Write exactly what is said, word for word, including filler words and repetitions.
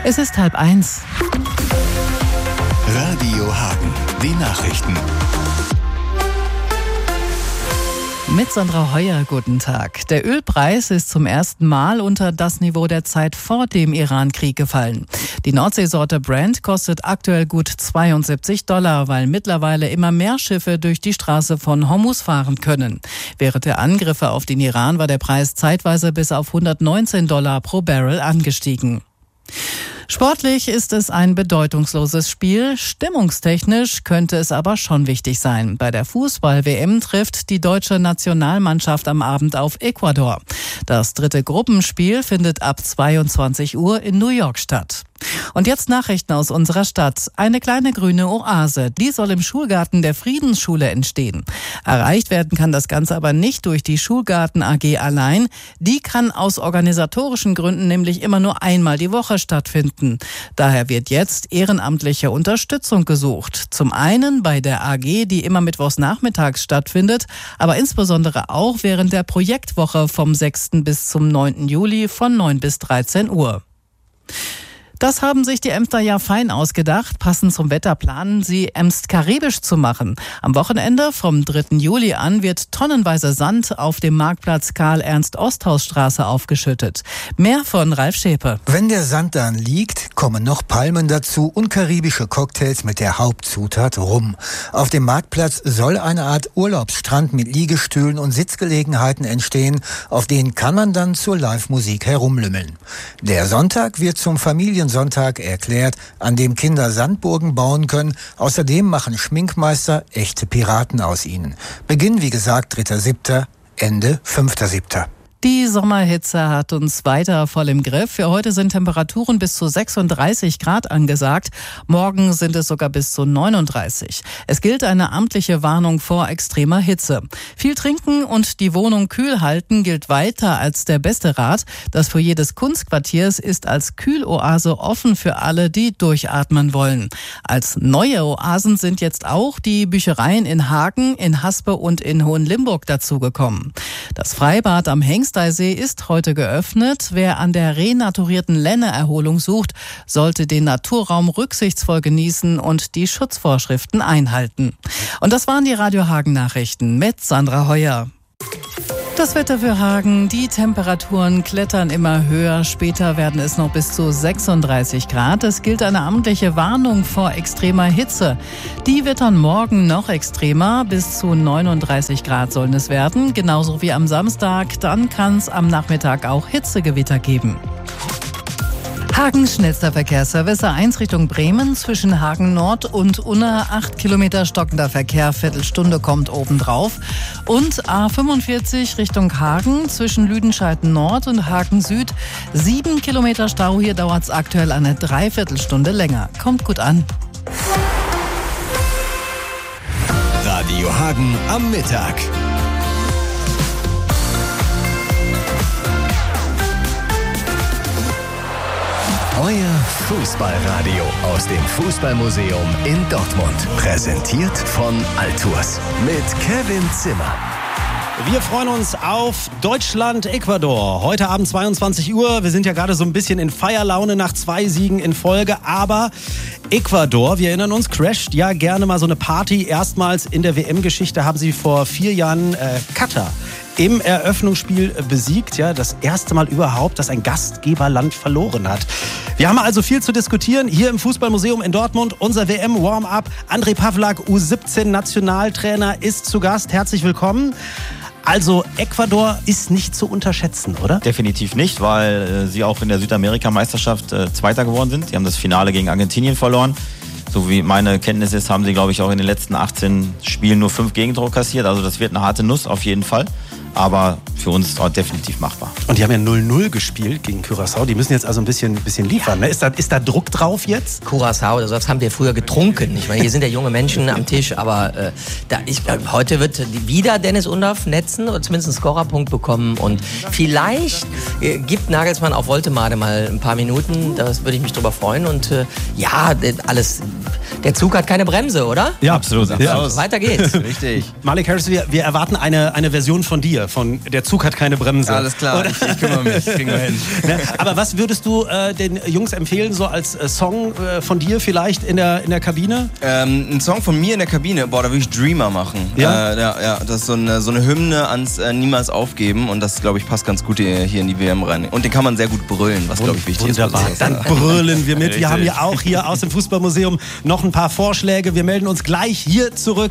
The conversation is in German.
Es ist halb eins. Radio Hagen, die Nachrichten. Mit Sandra Heuer, guten Tag. Der Ölpreis ist zum ersten Mal unter das Niveau der Zeit vor dem Iran-Krieg gefallen. Die Nordseesorte Brent kostet aktuell gut zweiundsiebzig Dollar, weil mittlerweile immer mehr Schiffe durch die Straße von Hormuz fahren können. Während der Angriffe auf den Iran war der Preis zeitweise bis auf hundertneunzehn Dollar pro Barrel angestiegen. Sportlich ist es ein bedeutungsloses Spiel, stimmungstechnisch könnte es aber schon wichtig sein. Bei der Fußball-W M trifft die deutsche Nationalmannschaft am Abend auf Ecuador. Das dritte Gruppenspiel findet ab zweiundzwanzig Uhr in New York statt. Und jetzt Nachrichten aus unserer Stadt. Eine kleine grüne Oase, die soll im Schulgarten der Friedensschule entstehen. Erreicht werden kann das Ganze aber nicht durch die Schulgarten A G allein. Die kann aus organisatorischen Gründen nämlich immer nur einmal die Woche stattfinden. Daher wird jetzt ehrenamtliche Unterstützung gesucht. Zum einen bei der A G, die immer mittwochs nachmittags stattfindet, aber insbesondere auch während der Projektwoche vom sechsten bis zum neunten Juli von neun bis dreizehn Uhr. Das haben sich die Emster ja fein ausgedacht. Passend zum Wetter planen sie, Emst karibisch zu machen. Am Wochenende vom dritten Juli an wird tonnenweise Sand auf dem Marktplatz Karl-Ernst-Osthaus-Straße aufgeschüttet. Mehr von Ralf Schäpe. Wenn der Sand dann liegt, kommen noch Palmen dazu und karibische Cocktails mit der Hauptzutat Rum. Auf dem Marktplatz soll eine Art Urlaubsstrand mit Liegestühlen und Sitzgelegenheiten entstehen. Auf denen kann man dann zur Live-Musik herumlümmeln. Der Sonntag wird zum Familien Sonntag erklärt, an dem Kinder Sandburgen bauen können. Außerdem machen Schminkmeister echte Piraten aus ihnen. Beginn, wie gesagt, dritter siebter, Ende fünfter siebter Die Sommerhitze hat uns weiter voll im Griff. Für heute sind Temperaturen bis zu sechsunddreißig Grad angesagt. Morgen sind es sogar bis zu neununddreißig. Es gilt eine amtliche Warnung vor extremer Hitze. Viel trinken und die Wohnung kühl halten gilt weiter als der beste Rat. Das Foyer des Kunstquartiers ist als Kühloase offen für alle, die durchatmen wollen. Als neue Oasen sind jetzt auch die Büchereien in Hagen, in Haspe und in Hohenlimburg dazugekommen. Das Freibad am Hengst See ist heute geöffnet. Wer an der renaturierten Lenne Erholung sucht, sollte den Naturraum rücksichtsvoll genießen und die Schutzvorschriften einhalten. Und das waren die Radio Hagen Nachrichten mit Sandra Heuer. Das Wetter für Hagen, die Temperaturen klettern immer höher. Später werden es noch bis zu sechsunddreißig Grad. Es gilt eine amtliche Warnung vor extremer Hitze. Die wird dann morgen noch extremer. Bis zu neununddreißig Grad sollen es werden. Genauso wie am Samstag. Dann kann es am Nachmittag auch Hitzegewitter geben. Hagens schnellster Verkehrsservice A eins Richtung Bremen zwischen Hagen Nord und Unna. acht Kilometer stockender Verkehr, Viertelstunde kommt obendrauf. Und A fünfundvierzig Richtung Hagen zwischen Lüdenscheid Nord und Hagen Süd. sieben Kilometer Stau, hier dauert es aktuell eine Dreiviertelstunde länger. Kommt gut an. Radio Hagen am Mittag. Euer Fußballradio aus dem Fußballmuseum in Dortmund. Präsentiert von Altours mit Kevin Zimmer. Wir freuen uns auf Deutschland-Ecuador. Heute Abend zweiundzwanzig Uhr. Wir sind ja gerade so ein bisschen in Feierlaune nach zwei Siegen in Folge. Aber Ecuador, wir erinnern uns, crasht ja gerne mal so eine Party. Erstmals in der W M-Geschichte haben sie vor vier Jahren äh, Katar im Eröffnungsspiel besiegt. Ja, das erste Mal überhaupt, dass ein Gastgeberland verloren hat. Wir haben also viel zu diskutieren hier im Fußballmuseum in Dortmund. Unser W M-Warm-Up. André Pavlak, U siebzehn Nationaltrainer, ist zu Gast. Herzlich willkommen. Also Ecuador ist nicht zu unterschätzen, oder? Definitiv nicht, weil äh, sie auch in der Südamerika-Meisterschaft äh, Zweiter geworden sind. Sie haben das Finale gegen Argentinien verloren. So wie meine Kenntnis ist, haben sie, glaube ich, auch in den letzten achtzehn Spielen nur fünf Gegentore kassiert. Also das wird eine harte Nuss auf jeden Fall. Aber für uns ist es auch definitiv machbar. Und die haben ja null null gespielt gegen Curaçao. Die müssen jetzt also ein bisschen, bisschen liefern. Ne? Ist, da, ist da Druck drauf jetzt? Curaçao, das haben wir früher getrunken. Ich meine, hier sind ja junge Menschen am Tisch. Aber äh, da, ich, äh, heute wird wieder Dennis Undaff netzen oder zumindest einen Scorerpunkt bekommen. Und vielleicht äh, gibt Nagelsmann auf Woltemade mal ein paar Minuten. Da würde ich mich drüber freuen. Und äh, ja, alles Der Zug hat keine Bremse, oder? Ja, absolut. Ja. Weiter geht's. Richtig. Malik Harris, wir, wir erwarten eine, eine Version von dir, von Der Zug hat keine Bremse. Alles klar, ich, ich kümmere mich, kriegen wir hin. Ne? Aber was würdest du äh, den Jungs empfehlen, so als äh, Song äh, von dir vielleicht in der, in der Kabine? Ähm, ein Song von mir in der Kabine, boah, da würde ich Dreamer machen. Ja? Äh, ja, ja, das ist so eine, so eine Hymne ans äh, Niemals aufgeben und das, glaube ich, passt ganz gut hier in die W M rein. Und den kann man sehr gut brüllen, was, glaube ich, wichtig Wunderbar. ist. Dann brüllen wir mit. Wir haben ja auch hier aus dem Fußballmuseum noch ein paar Vorschläge. Wir melden uns gleich hier zurück.